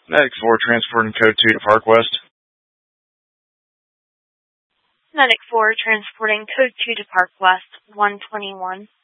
Medic 4, transporting code 2 to Park West. Medic 4, transporting code 2 to Park West, 121.